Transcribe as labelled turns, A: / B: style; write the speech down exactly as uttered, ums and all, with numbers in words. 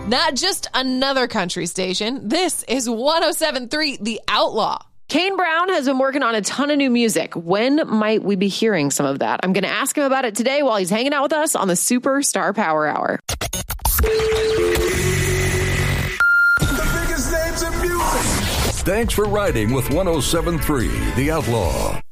A: Not just another country station. This is one oh seven point three The Outlaw. Kane Brown has been working on a ton of new music. When might we be hearing some of that? I'm going to ask him about it today while he's hanging out with us on the Superstar Power Hour.
B: Thanks for riding with one oh seven point three The Outlaw.